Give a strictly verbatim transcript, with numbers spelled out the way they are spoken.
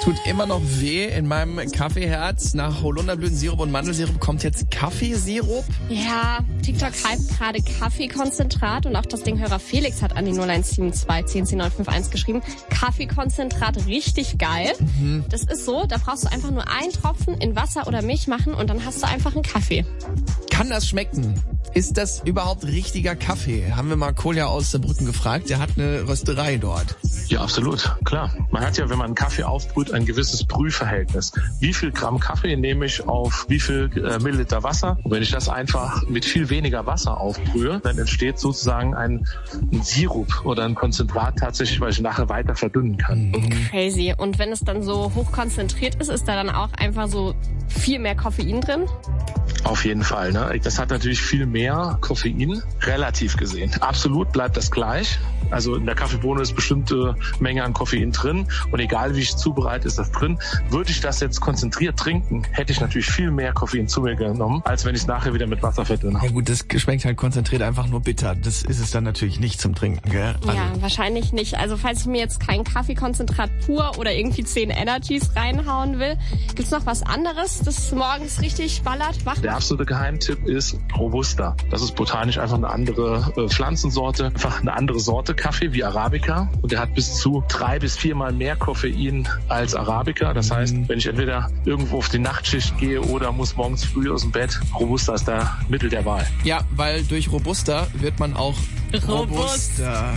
Tut immer noch weh in meinem Kaffeeherz. Nach Holunderblütensirup und Mandelsirup kommt jetzt Kaffeesirup. Ja, TikTok hypt gerade Kaffeekonzentrat und auch das Dinghörer Felix hat an die null eins sieben zwei eins null neun fünf eins geschrieben. Kaffeekonzentrat richtig geil. Mhm. Das ist so, da brauchst du einfach nur einen Tropfen in Wasser oder Milch machen und dann hast du einfach einen Kaffee. Kann das schmecken? Ist das überhaupt richtiger Kaffee? Haben wir mal Kolja aus Saarbrücken gefragt. Der hat eine Rösterei dort. Ja, absolut. Klar. Man hat ja, wenn man einen Kaffee aufbrüht, ein gewisses Brühverhältnis. Wie viel Gramm Kaffee nehme ich auf wie viel äh, Milliliter Wasser? Und wenn ich das einfach mit viel weniger Wasser aufbrühe, dann entsteht sozusagen ein, ein Sirup oder ein Konzentrat tatsächlich, weil ich nachher weiter verdünnen kann. Crazy. Und wenn es dann so hoch konzentriert ist, ist da dann auch einfach so viel mehr Koffein drin? Auf jeden Fall. Ne? Das hat natürlich viel mehr Koffein, relativ gesehen. Absolut bleibt das gleich. Also in der Kaffeebohne ist bestimmte Menge an Koffein drin und egal wie ich es zubereite, ist das drin. Würde ich das jetzt konzentriert trinken, hätte ich natürlich viel mehr Koffein zu mir genommen, als wenn ich es nachher wieder mit Wasser verdünne. Ja gut, das schmeckt halt konzentriert einfach nur bitter. Das ist es dann natürlich nicht zum Trinken, gell? Also ja, wahrscheinlich nicht. Also falls ich mir jetzt kein Kaffeekonzentrat pur oder irgendwie zehn Energies reinhauen will, gibt's noch was anderes, das morgens richtig ballert, wach? Der absolute Geheimtipp ist Robusta. Das ist botanisch einfach eine andere äh, Pflanzensorte, einfach eine andere Sorte Kaffee wie Arabica. Und der hat bis zu drei bis viermal mehr Koffein als Arabica. Das heißt, wenn ich entweder irgendwo auf die Nachtschicht gehe oder muss morgens früh aus dem Bett, Robusta ist da Mittel der Wahl. Ja, weil durch Robusta wird man auch Robust. robuster.